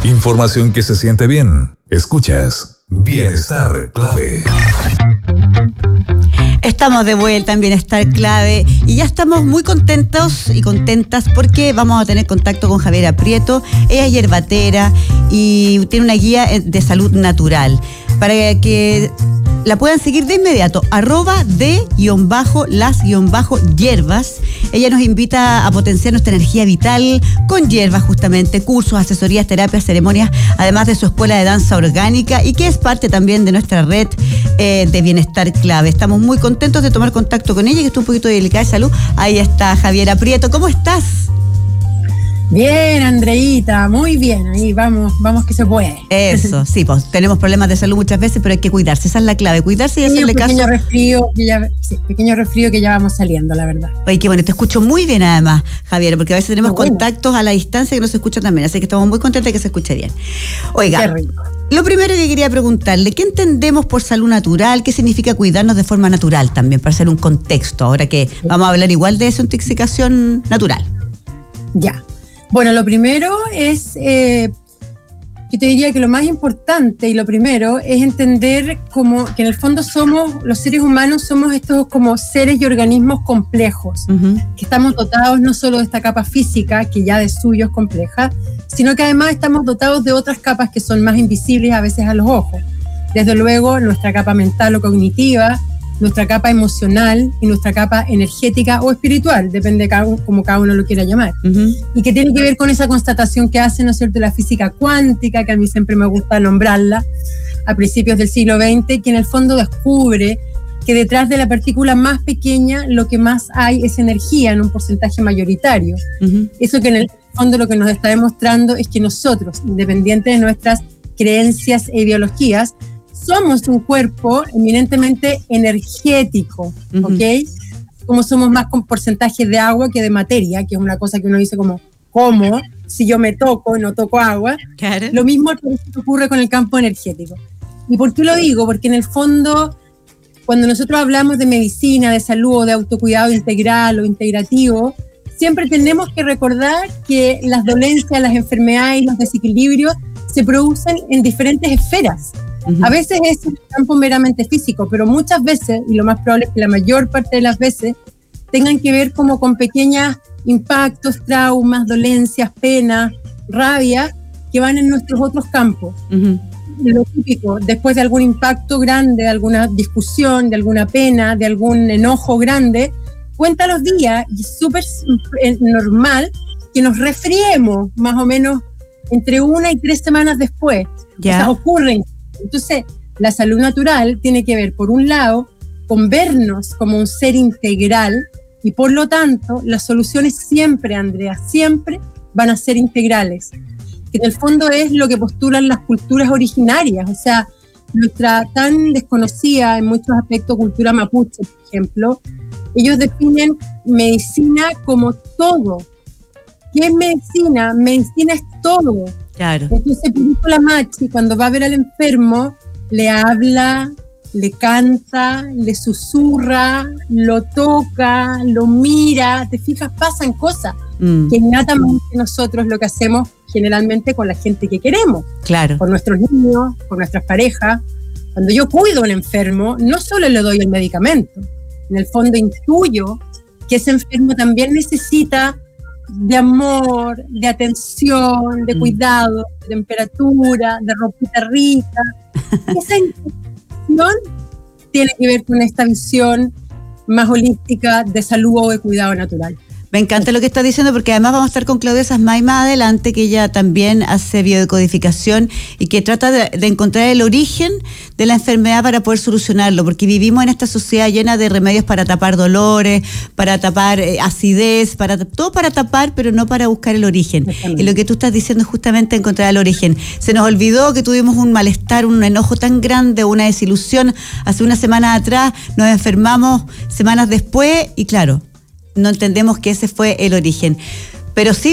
Información que se siente bien. Escuchas Bienestar Clave. Estamos de vuelta en Bienestar Clave y ya estamos muy contentos y contentas porque vamos a tener contacto con Javiera Prieto. Ella es yerbatera y tiene una guía de salud natural para que la puedan seguir de inmediato, @de_las_hierbas. Ella nos invita a potenciar nuestra energía vital con hierbas, justamente, cursos, asesorías, terapias, ceremonias, además de su escuela de danza orgánica y que es parte también de nuestra red de Bienestar Clave. Estamos muy contentos de tomar contacto con ella, que está un poquito delicada de salud. Ahí está Javiera Prieto. ¿Cómo estás? Bien, Andreita, muy bien, ahí vamos que se puede. Eso, sí, pues tenemos problemas de salud muchas veces, pero hay que cuidarse, esa es la clave, cuidarse y hacerle caso. Pequeño resfrío que ya vamos saliendo, la verdad. Oye, qué bueno, te escucho muy bien además, Javier, porque a veces tenemos contactos a la distancia que no se escuchan tan bien, así que estamos muy contentos de que se escuche bien. Oiga, lo primero que quería preguntarle, ¿qué entendemos por salud natural? ¿Qué significa cuidarnos de forma natural también, para hacer un contexto, ahora que vamos a hablar igual de desintoxicación natural? Ya. Bueno, lo primero es, yo te diría que lo más importante y lo primero es entender como que en el fondo los seres humanos somos estos como seres y organismos complejos, que estamos dotados no solo de esta capa física, que ya de suyo es compleja, sino que además estamos dotados de otras capas que son más invisibles a veces a los ojos. Desde luego, nuestra capa mental o cognitiva, nuestra capa emocional y nuestra capa energética o espiritual, depende de como cada uno lo quiera llamar. Y que tiene que ver con esa constatación que hace, ¿no es cierto?, la física cuántica, que a mí siempre me gusta nombrarla, a principios del siglo XX, que en el fondo descubre que detrás de la partícula más pequeña lo que más hay es energía en un porcentaje mayoritario. Eso que en el fondo lo que nos está demostrando es que nosotros, independiente de nuestras creencias e ideologías, somos un cuerpo eminentemente energético, ¿ok? Como somos más con porcentajes de agua que de materia, que es una cosa que uno dice como, ¿cómo? Si yo me toco y no toco agua. Claro. Lo mismo ocurre con el campo energético. ¿Y por qué lo digo? Porque en el fondo, cuando nosotros hablamos de medicina, de salud o de autocuidado integral o integrativo, siempre tenemos que recordar que las dolencias, las enfermedades y los desequilibrios se producen en diferentes esferas. A veces es un campo meramente físico, pero muchas veces, y lo más probable es que la mayor parte de las veces, tengan que ver como con pequeños impactos, traumas, dolencias, penas, rabia, que van en nuestros otros campos. Lo típico, después de algún impacto grande, de alguna discusión, de alguna pena, de algún enojo grande, cuenta los días y es súper normal que nos resfriemos más o menos entre 1 y 3 semanas después. Ya. O sea, ocurren. Entonces, la salud natural tiene que ver, por un lado, con vernos como un ser integral y, por lo tanto, las soluciones siempre, Andrea, siempre van a ser integrales. Que en el fondo es lo que postulan las culturas originarias. O sea, nuestra tan desconocida, en muchos aspectos, cultura mapuche, por ejemplo, ellos definen medicina como todo. ¿Qué es medicina? Medicina es todo. Claro. Entonces, la machi, cuando va a ver al enfermo, le habla, le canta, le susurra, lo toca, lo mira, te fijas, pasan cosas que innatamente nosotros lo que hacemos generalmente con la gente que queremos. Claro. Con nuestros niños, con nuestras parejas. Cuando yo cuido a un enfermo, no solo le doy el medicamento, en el fondo intuyo que ese enfermo también necesita de amor, de atención, de cuidado, de temperatura, de ropita rica. Esa intención tiene que ver con esta visión más holística de salud o de cuidado natural. Me encanta lo que estás diciendo, porque además vamos a estar con Claudia Sasmay más adelante, que ella también hace biodecodificación y que trata de encontrar el origen de la enfermedad para poder solucionarlo, porque vivimos en esta sociedad llena de remedios para tapar dolores, para tapar acidez, todo para tapar, pero no para buscar el origen. Y lo que tú estás diciendo es justamente encontrar el origen. Se nos olvidó que tuvimos un malestar, un enojo tan grande, una desilusión hace una semana atrás, nos enfermamos semanas después y claro, no entendemos que ese fue el origen. Pero sí